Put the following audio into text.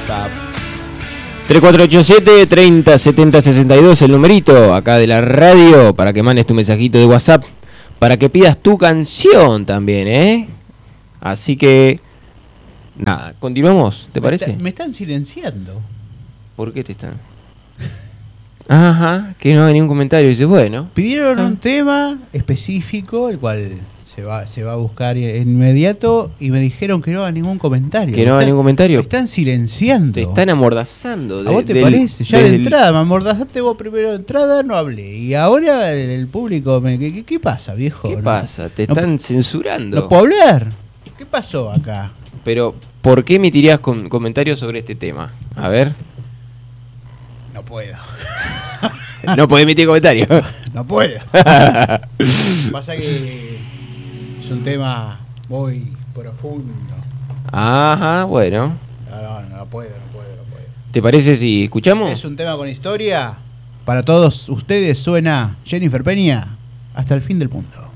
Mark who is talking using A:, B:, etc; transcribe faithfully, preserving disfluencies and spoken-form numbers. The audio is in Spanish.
A: WhatsApp. tres cuatro ocho siete, treinta, setenta, sesenta y dos, el numerito acá de la radio para que mandes tu mensajito de WhatsApp, para que pidas tu canción también, ¿eh? Así que, nada, continuamos, ¿te parece?
B: Me, está, me están silenciando.
A: ¿Por qué te están? Ajá, que no hay ningún comentario. Dice, bueno.
B: Pidieron
A: ah.
B: un tema específico, el cual se va, se va a buscar inmediato, y me dijeron que no haga ningún comentario.
A: Que no haga ningún comentario.
B: Me están silenciando.
A: Te están amordazando.
B: ¿A vos te
A: del,
B: parece? Ya
A: del,
B: de entrada, me amordazaste vos primero de entrada, no hablé. Y ahora el, el público, me, ¿qué, ¿qué pasa, viejo?
A: ¿Qué
B: no,
A: pasa? Te
B: no,
A: están censurando.
B: ¿No puedo hablar? ¿Qué pasó acá?
A: Pero, ¿por qué emitirías con, comentarios sobre este tema? A ver.
B: No puedo.
A: No puedo emitir comentarios.
B: No puedo. Pasa que es un tema muy profundo.
A: Ajá, bueno.
B: No, no, no, no puedo, no puedo, no puedo.
A: ¿Te parece si escuchamos?
B: Es un tema con historia. Para todos ustedes suena Jennifer Peña, Hasta el fin del mundo.